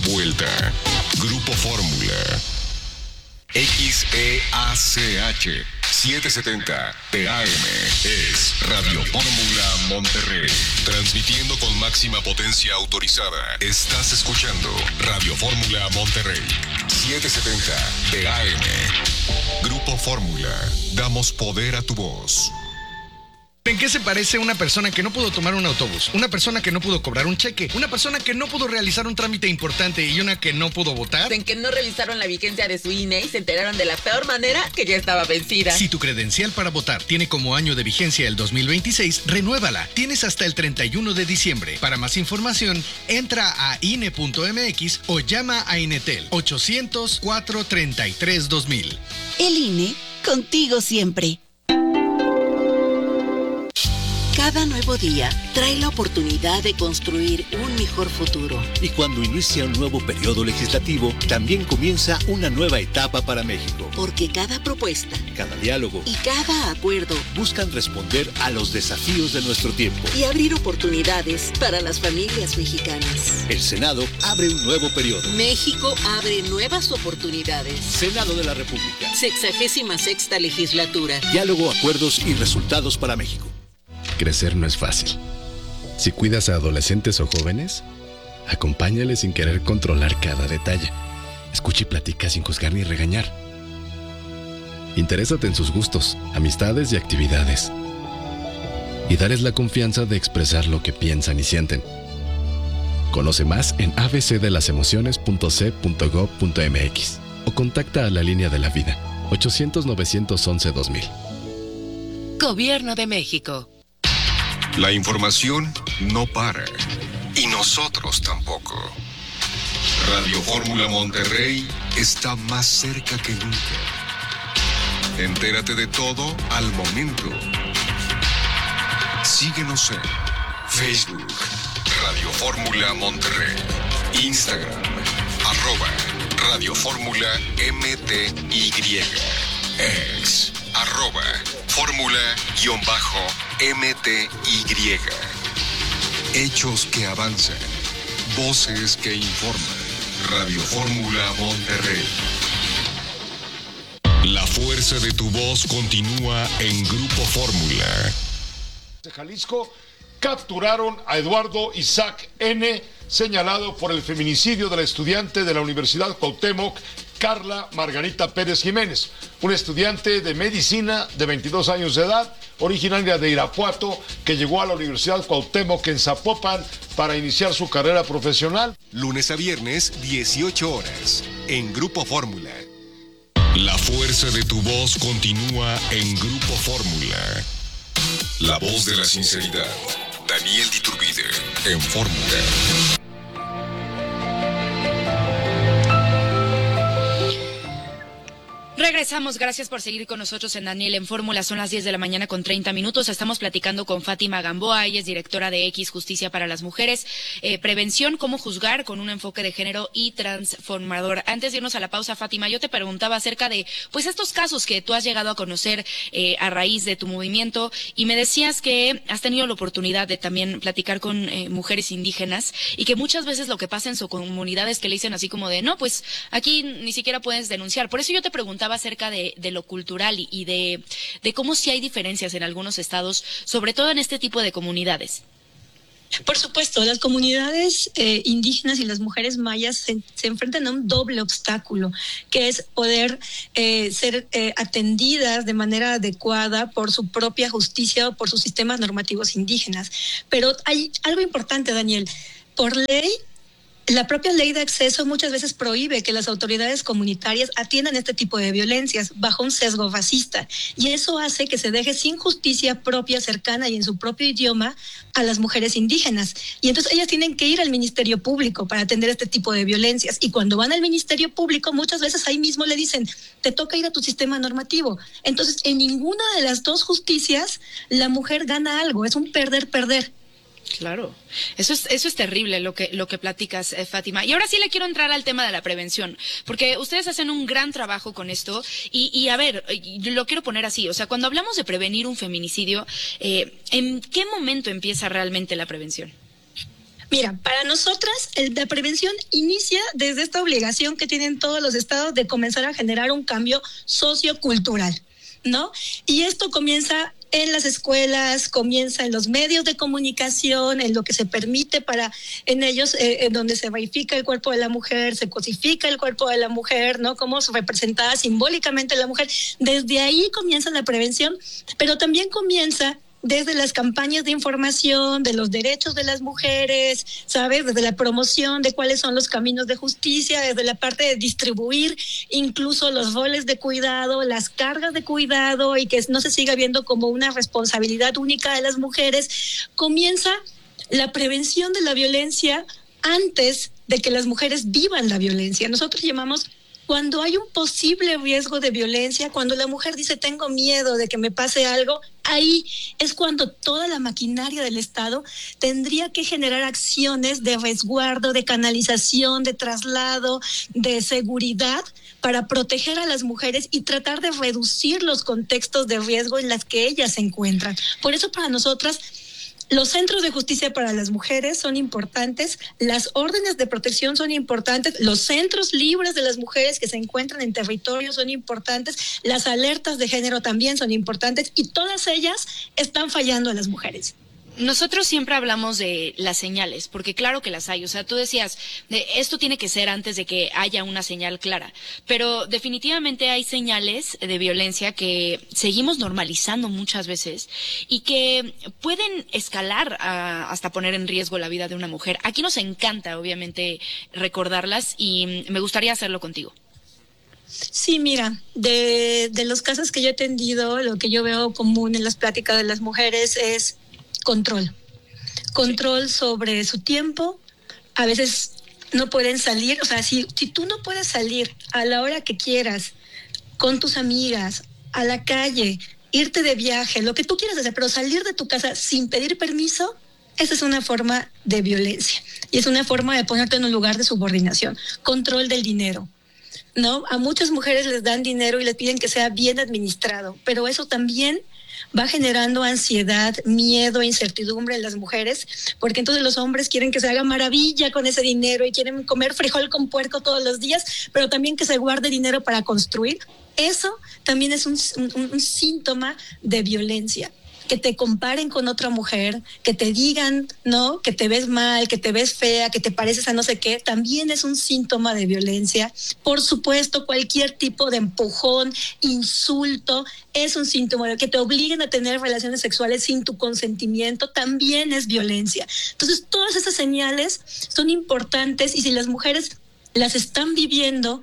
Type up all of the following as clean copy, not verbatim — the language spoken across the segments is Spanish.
vuelta. Grupo Fórmula. XEACH 770 TAM es Radio Fórmula Monterrey. Transmitiendo con máxima potencia autorizada. Estás escuchando Radio Fórmula Monterrey 770 TAM. Grupo Fórmula. Damos poder a tu voz. ¿En qué se parece una persona que no pudo tomar un autobús? Una persona que no pudo cobrar un cheque, una persona que no pudo realizar un trámite importante y una que no pudo votar. En que no revisaron la vigencia de su INE y se enteraron de la peor manera que ya estaba vencida. Si tu credencial para votar tiene como año de vigencia el 2026, renuévala. Tienes hasta el 31 de diciembre. Para más información, entra a INE.mx o llama a Inetel 800-433-2000. El INE, contigo siempre. Cada nuevo día trae la oportunidad de construir un mejor futuro. Y cuando inicia un nuevo periodo legislativo, también comienza una nueva etapa para México. Porque cada propuesta, cada diálogo y cada acuerdo buscan responder a los desafíos de nuestro tiempo y abrir oportunidades para las familias mexicanas. El Senado abre un nuevo periodo. México abre nuevas oportunidades. Senado de la República. 66ª legislatura. Diálogo, acuerdos y resultados para México. Crecer no es fácil. Si cuidas a adolescentes o jóvenes, acompáñales sin querer controlar cada detalle. Escucha y platica sin juzgar ni regañar. Interésate en sus gustos, amistades y actividades. Y dales la confianza de expresar lo que piensan y sienten. Conoce más en abcdelasemociones.c.gov.mx o contacta a la línea de la vida 800-911-2000. Gobierno de México. La información no para. Y nosotros tampoco. Radio Fórmula Monterrey está más cerca que nunca. Entérate de todo al momento. Síguenos en Facebook, Radio Fórmula Monterrey, Instagram, @Radio Fórmula MTY, X, @Fórmula_MTY. Hechos que avanzan, voces que informan. Radio Fórmula Monterrey. La fuerza de tu voz continúa en Grupo Fórmula. De Jalisco capturaron a Eduardo Isaac N., señalado por el feminicidio de la estudiante de la Universidad Cuauhtémoc, Carla Margarita Pérez Jiménez, una estudiante de medicina de 22 años de edad, originaria de Irapuato, que llegó a la Universidad Cuauhtémoc en Zapopan para iniciar su carrera profesional. Lunes a viernes, 18 horas, en Grupo Fórmula. La fuerza de tu voz continúa en Grupo Fórmula. La voz de la sinceridad. Daniel Diturbide, en Fórmula. Regresamos, gracias por seguir con nosotros en Daniel en Fórmula. Son las 10 de la mañana con 30 minutos. Estamos platicando con Fátima Gamboa, ella es directora de X Justicia para las Mujeres. Prevención, cómo juzgar con un enfoque de género y transformador. Antes de irnos a la pausa, Fátima, yo te preguntaba acerca de pues estos casos que tú has llegado a conocer a raíz de tu movimiento, y me decías que has tenido la oportunidad de también platicar con mujeres indígenas, y que muchas veces lo que pasa en su comunidad es que le dicen así como de no, pues aquí ni siquiera puedes denunciar. Por eso yo te preguntaba acerca de lo cultural y de cómo sí hay diferencias en algunos estados, sobre todo en este tipo de comunidades. Por supuesto, las comunidades indígenas y las mujeres mayas se enfrentan a un doble obstáculo, que es poder ser atendidas de manera adecuada por su propia justicia o por sus sistemas normativos indígenas. Pero hay algo importante, Daniel. Por ley, la propia ley de acceso muchas veces prohíbe que las autoridades comunitarias atiendan este tipo de violencias bajo un sesgo fascista, y eso hace que se deje sin justicia propia, cercana y en su propio idioma a las mujeres indígenas. Y entonces ellas tienen que ir al Ministerio Público para atender este tipo de violencias, y cuando van al Ministerio Público muchas veces ahí mismo le dicen, te toca ir a tu sistema normativo. Entonces en ninguna de las dos justicias la mujer gana algo, es un perder-perder. Claro, eso es terrible lo que platicas, Fátima. Y ahora sí le quiero entrar al tema de la prevención, porque ustedes hacen un gran trabajo con esto, y a ver, yo lo quiero poner así, o sea, cuando hablamos de prevenir un feminicidio, ¿en qué momento empieza realmente la prevención? Mira, para nosotras la prevención inicia desde esta obligación que tienen todos los estados de comenzar a generar un cambio sociocultural, ¿no? Y esto comienza en las escuelas, comienza en los medios de comunicación, en lo que se permite en ellos, en donde se verifica el cuerpo de la mujer, se cosifica el cuerpo de la mujer, ¿no? Cómo se representa simbólicamente la mujer. Desde ahí comienza la prevención, pero también comienza desde las campañas de información de los derechos de las mujeres, ¿sabes? Desde la promoción de cuáles son los caminos de justicia, desde la parte de distribuir incluso los roles de cuidado, las cargas de cuidado, y que no se siga viendo como una responsabilidad única de las mujeres. Comienza la prevención de la violencia antes de que las mujeres vivan la violencia. Nosotros llamamos cuando hay un posible riesgo de violencia, cuando la mujer dice tengo miedo de que me pase algo, ahí es cuando toda la maquinaria del Estado tendría que generar acciones de resguardo, de canalización, de traslado, de seguridad para proteger a las mujeres y tratar de reducir los contextos de riesgo en los que ellas se encuentran. Por eso para nosotras los centros de justicia para las mujeres son importantes, las órdenes de protección son importantes, los centros libres de las mujeres que se encuentran en territorio son importantes, las alertas de género también son importantes, y todas ellas están fallando a las mujeres. Nosotros siempre hablamos de las señales, porque claro que las hay. O sea, tú decías, esto tiene que ser antes de que haya una señal clara. Pero definitivamente hay señales de violencia que seguimos normalizando muchas veces y que pueden escalar hasta poner en riesgo la vida de una mujer. Aquí nos encanta, obviamente, recordarlas y me gustaría hacerlo contigo. Sí, mira, de los casos que yo he atendido, lo que yo veo común en las pláticas de las mujeres es control sobre su tiempo. A veces no pueden salir, o sea, si tú no puedes salir a la hora que quieras con tus amigas, a la calle, irte de viaje, lo que tú quieras hacer, pero salir de tu casa sin pedir permiso, esa es una forma de violencia y es una forma de ponerte en un lugar de subordinación. Control del dinero, ¿no? A muchas mujeres les dan dinero y les piden que sea bien administrado, pero eso también va generando ansiedad, miedo, incertidumbre en las mujeres, porque entonces los hombres quieren que se haga maravilla con ese dinero y quieren comer frijol con puerco todos los días, pero también que se guarde dinero para construir. Eso también es un síntoma de violencia. Que te comparen con otra mujer, que te digan, ¿no?, que te ves mal, que te ves fea, que te pareces a no sé qué, también es un síntoma de violencia. Por supuesto, cualquier tipo de empujón, insulto, es un síntoma de que te obliguen a tener relaciones sexuales sin tu consentimiento, también es violencia. Entonces, todas esas señales son importantes y si las mujeres las están viviendo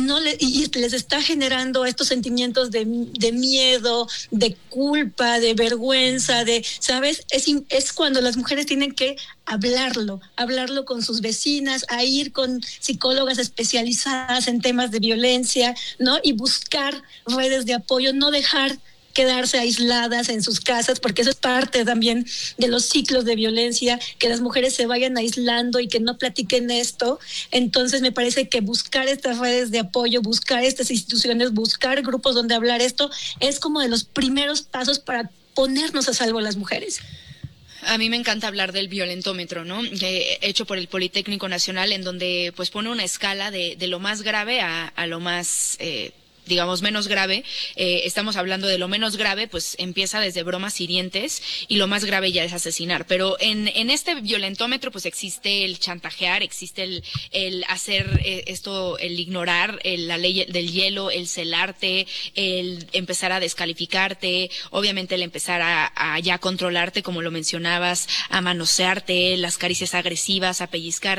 y les está generando estos sentimientos de miedo, de culpa, de vergüenza, ¿sabes? Es cuando las mujeres tienen que hablarlo con sus vecinas, a ir con psicólogas especializadas en temas de violencia, ¿no? Y buscar redes de apoyo, no dejar quedarse aisladas en sus casas, porque eso es parte también de los ciclos de violencia, que las mujeres se vayan aislando y que no platiquen esto. Entonces me parece que buscar estas redes de apoyo, buscar estas instituciones, buscar grupos donde hablar esto, es como de los primeros pasos para ponernos a salvo las mujeres. A mí me encanta hablar del violentómetro, ¿no? Hecho por el Politécnico Nacional, en donde pues pone una escala de lo más grave a lo más digamos, menos grave. Estamos hablando de lo menos grave, pues empieza desde bromas hirientes y lo más grave ya es asesinar. Pero en este violentómetro, pues existe el chantajear, existe el hacer esto, el ignorar la ley del hielo, el celarte, el empezar a descalificarte, obviamente el empezar a ya controlarte, como lo mencionabas, a manosearte, las caricias agresivas, a pellizcarte.